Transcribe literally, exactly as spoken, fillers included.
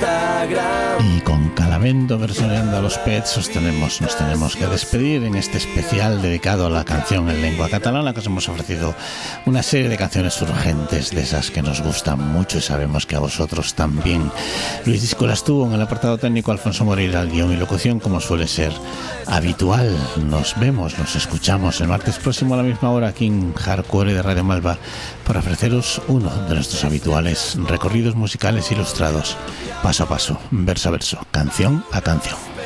Y con Calavento versionando a los Pets nos tenemos, nos tenemos que despedir en este especial dedicado a la canción en lengua catalana, que os hemos ofrecido una serie de canciones urgentes, de esas que nos gustan mucho y sabemos que a vosotros también. Luis Díscola estuvo en el apartado técnico, Alfonso Moreira al guión y locución, como suele ser habitual. Nos vemos, nos escuchamos el martes próximo a la misma hora aquí en Hardcore de Radio Malva para ofreceros uno de nuestros habituales recorridos musicales ilustrados, paso a paso, verso a verso, canción a canción.